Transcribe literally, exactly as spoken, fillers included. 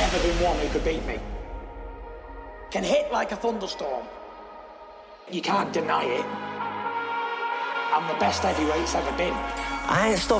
never been one who could beat me. Can hit like a thunderstorm. You can't deny it. I'm the best heavyweight's ever been. I ain't stopped